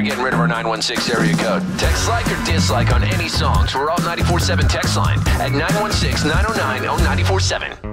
getting rid of our 916 area code. Text like or dislike on any songs. We're all 94.7 text line at 916-909-0947.